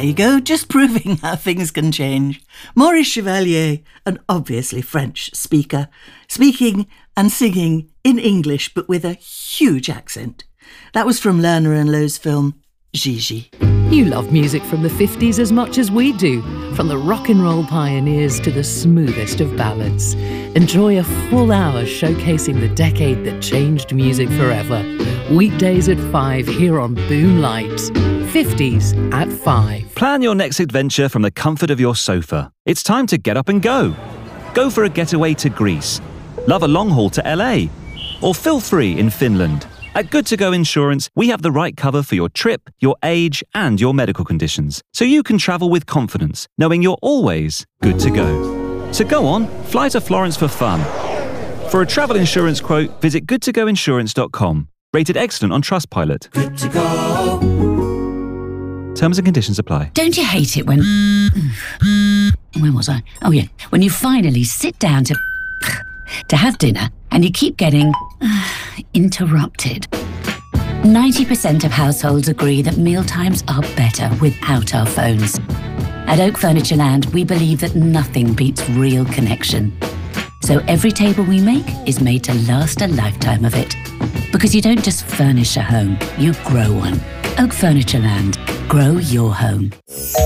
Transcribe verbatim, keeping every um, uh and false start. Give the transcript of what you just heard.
There you go, just proving how things can change. Maurice Chevalier, an obviously French speaker, speaking and singing in English but with a huge accent. That was from Lerner and Lowe's film Gigi. You love music from the fifties as much as we do, from the rock and roll pioneers to the smoothest of ballads. Enjoy a full hour showcasing the decade that changed music forever. Weekdays at five here on Boom Light. fifties at five. Plan your next adventure from the comfort of your sofa. It's time to get up and go. Go for a getaway to Greece. Love a long haul to L A. Or feel free in Finland. At Good To Go Insurance, we have the right cover for your trip, your age, and your medical conditions, so you can travel with confidence, knowing you're always good to go. So go on, fly to Florence for fun. For a travel insurance quote, visit good to go insurance dot com. Rated excellent on Trustpilot. Good to go. Terms and conditions apply. Don't you hate it when... Where was I? Oh, yeah. When you finally sit down to... to have dinner and you keep getting... interrupted. ninety percent of households agree that mealtimes are better without our phones. At Oak Furniture Land, we believe that nothing beats real connection. So every table we make is made to last a lifetime of it. Because you don't just furnish a home, you grow one. Oak Furniture Land. Grow your home.